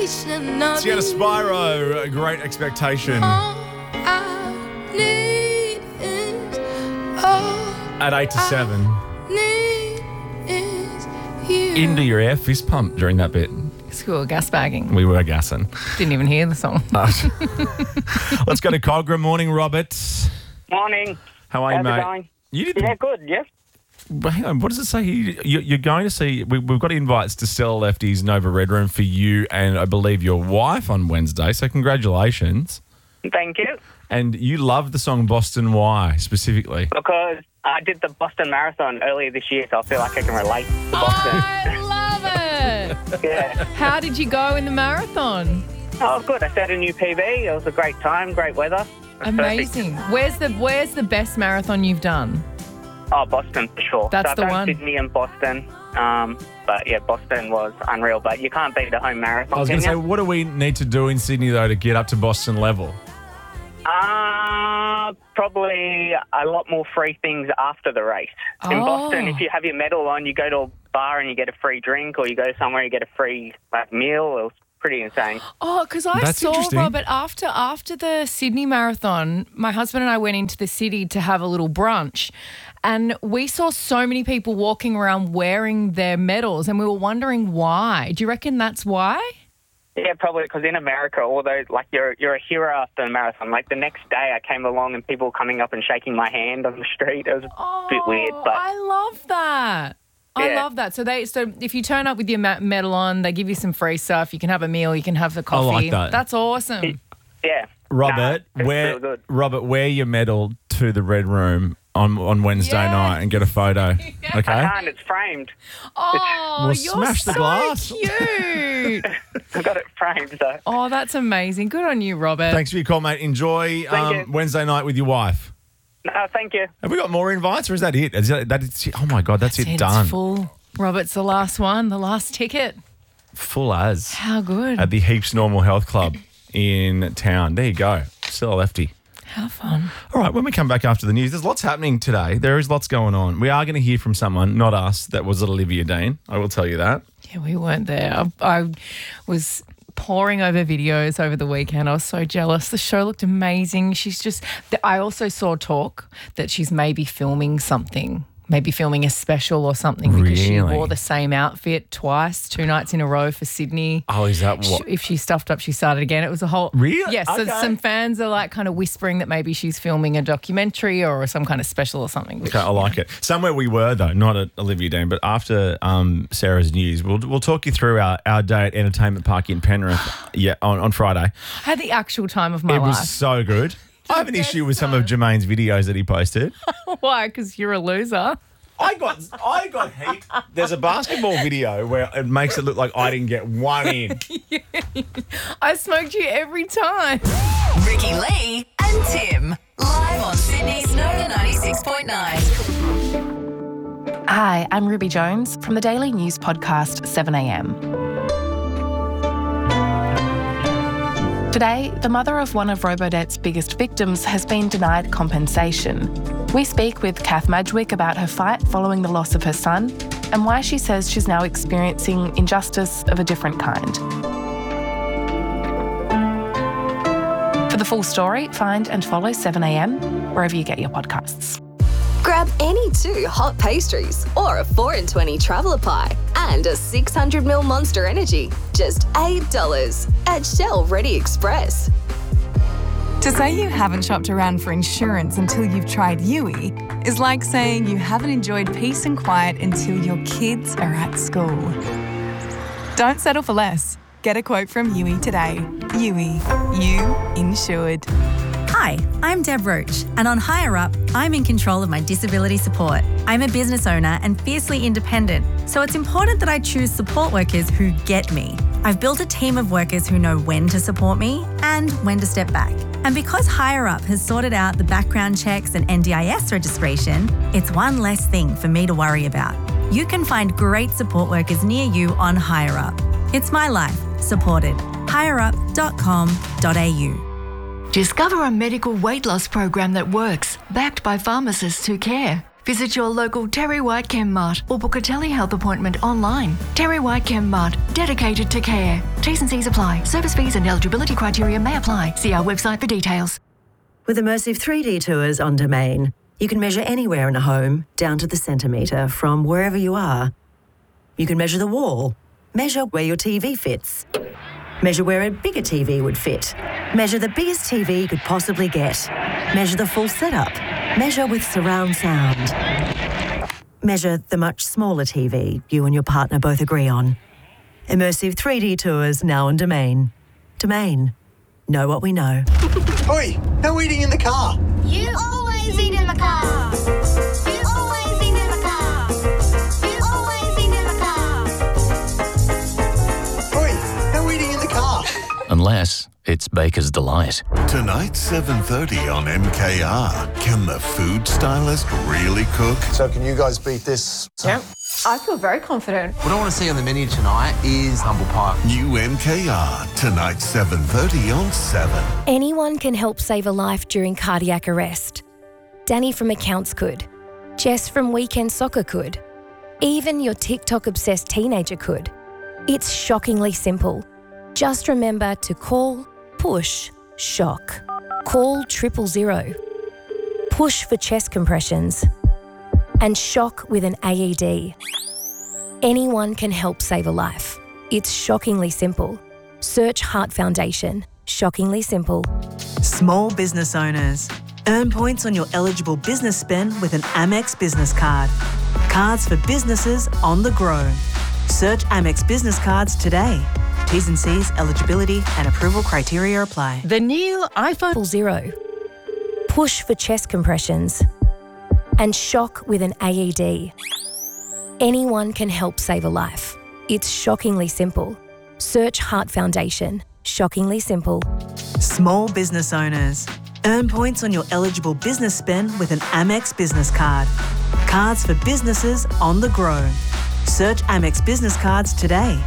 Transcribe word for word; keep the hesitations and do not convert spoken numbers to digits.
sensation of Sienna Spyro, a great expectation. all I need is all At eight to seven. need is you. Into your air fist pump during that bit. School gas bagging. We were gassing. Didn't even hear the song. Let's go to Cogra. Morning, Robert. Morning. How are you, How's it mate? going? You didn't. Yeah, good, yes. But hang on, what does it say? You, you- you're going to see. We, we've got invites to Stella Lefty's Nova Red Room for you and I believe your wife on Wednesday. So congratulations. Thank you. And you love the song Boston. Why specifically? Because I did the Boston Marathon earlier this year, so I feel like I can relate to Boston. I love it. Yeah. How did you go in the marathon? Oh, good. I set a new P B. It was a great time, great weather. It was Amazing. Where's the Where's the best marathon you've done? perfect. Oh, Boston for sure. That's so I've the done one. Sydney and Boston. Um, but yeah, Boston was unreal. But you can't beat the home marathon. I was going to can say, you? what do we need to do in Sydney though to get up to Boston level? Uh, probably a lot more free things after the race. In Oh. Boston, if you have your medal on, you go to a bar and you get a free drink, or you go somewhere and you get a free like meal. It was pretty insane. Oh, because I That's saw interesting. Robert after after the Sydney Marathon. My husband and I went into the city to have a little brunch, and we saw so many people walking around wearing their medals, and we were wondering why. Do you reckon that's why? Yeah, probably because in America, although like you're you're a hero after the marathon. Like the next day, I came along and people were coming up and shaking my hand on the street. It was a bit weird, but Oh, I love that. I Yeah. love that. So they, so if you turn up with your ma- medal on, they give you some free stuff. You can have a meal. You can have the coffee. like that. That's awesome. yeah. Robert, Nah, it's wear real good. Robert, wear your medal to the Red Room on on Wednesday Yes. night and get a photo. I Okay. can't. It's framed. Oh, We'll you're smash the so glass. cute. I got it framed. So Oh, that's amazing. Good on you, Robert. Thanks for your call, mate. Enjoy um, you. Wednesday night with your wife. no, thank you. Have we got more invites, or is that it? Is that, that is, oh my God, that's, it It's done. full. Robert's the last one, the last ticket. Full as How good. at the Heaps Normal Health Club in town. There you go. Still a lefty. How fun. All right, when we come back after the news, there's lots happening today. There is lots going on. We are going to hear from someone, not us, that was at Olivia Dean. I will tell you that. Yeah, we weren't there. I, I was poring over videos over the weekend. I was so jealous. The show looked amazing. She's just, I also saw talk that she's maybe filming something. Maybe filming a special or something because she Really? wore the same outfit twice, two nights in a row for Sydney. Oh, is that what? If she stuffed up, she started again. It was a whole... Really? Yes. So Okay. some fans are like kind of whispering that maybe she's filming a documentary or some kind of special or something. which- Okay, I like it. Somewhere we were, though, not at Olivia Dean, but after um, Sarah's news, we'll we'll talk you through our, our day at Entertainment Park in Penrith yeah, on, on Friday. I had the actual time of my it life. was so good. I have an issue with some of Jermaine's videos that he posted. Why? Because you're a loser. I got I got heat. There's a basketball video where it makes it look like I didn't get one in. I smoked you every time. Ricky Lee and Tim. Live on Sydney's Nova ninety-six point nine. Hi, I'm Ruby Jones from the daily news podcast seven a m. Today, the mother of one of Robodet's biggest victims has been denied compensation. We speak with Kath Madgwick about her fight following the loss of her son and why she says she's now experiencing injustice of a different kind. For the full story, find and follow seven a m wherever you get your podcasts. Grab any two hot pastries or a four in twenty traveller pie and a six hundred milliliter Monster Energy. Just eight dollars at Shell Ready Express. To say you haven't shopped around for insurance until you've tried Yui is like saying you haven't enjoyed peace and quiet until your kids are at school. Don't settle for less. Get a quote from Yui today. Yui, you insured. Hi, I'm Deb Roach, and on Higher Up, I'm in control of my disability support. I'm a business owner and fiercely independent, so it's important that I choose support workers who get me. I've built a team of workers who know when to support me and when to step back. And because Higher Up has sorted out the background checks and N D I S registration, it's one less thing for me to worry about. You can find great support workers near you on Higher Up. It's my life, supported. higher up dot com dot a u. Discover a medical weight loss program that works, backed by pharmacists who care. Visit your local Terry White Chem Mart or book a telehealth appointment online. Terry White Chem Mart, dedicated to care. T's and C's apply. Service fees and eligibility criteria may apply. See our website for details. With immersive three D tours on Domain, you can measure anywhere in a home down to the centimetre from wherever you are. You can measure the wall, measure where your T V fits, measure where a bigger T V would fit, measure the biggest T V you could possibly get, measure the full setup, measure with surround sound, measure the much smaller T V you and your partner both agree on. Immersive three D tours now on Domain. Domain. Know what we know. Oi, no eating in the car. You always eat in the car. You always eat in the car. You always eat in the car. Oi, no eating in the car. Unless it's Baker's Delight. Tonight, seven thirty on M K R. Can the food stylist really cook? So can you guys beat this? Yeah. I feel very confident. What I want to see on the menu tonight is humble pie. New M K R, tonight seven thirty on seven. Anyone can help save a life during cardiac arrest. Danny from Accounts could. Jess from Weekend Soccer could. Even your TikTok-obsessed teenager could. It's shockingly simple. Just remember to call, push, shock. Call triple zero. Push for chest compressions. And shock with an A E D. Anyone can help save a life. It's shockingly simple. Search Heart Foundation. Shockingly simple. Small business owners. Earn points on your eligible business spend with an Amex Business Card. Cards for businesses on the grow. Search Amex Business Cards today. T's and C's, eligibility and approval criteria apply. The new iPhone Zero. Push for chest compressions. And shock with an A E D. Anyone can help save a life. It's shockingly simple. Search Heart Foundation. Shockingly simple. Small business owners. Earn points on your eligible business spend with an Amex Business Card. Cards for businesses on the grow. Search Amex Business Cards today.